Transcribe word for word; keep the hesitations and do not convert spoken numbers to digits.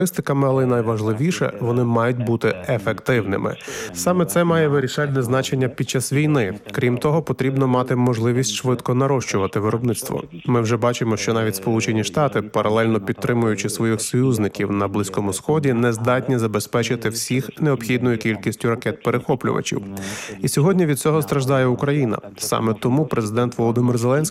характеристиками, але й найважливіше, вони мають бути ефективними. Саме це має вирішальне значення під час війни. Крім того, потрібно мати можливість швидко нарощувати виробництво. Ми вже бачимо, що навіть Сполучені Штати, паралельно підтримуючи своїх союзників на Близькому Сході, не здатні забезпечити всіх необхідною кількістю ракет-перехоплювачів. І сьогодні від цього страждає Україна. Саме тому президент Володимир Зеленський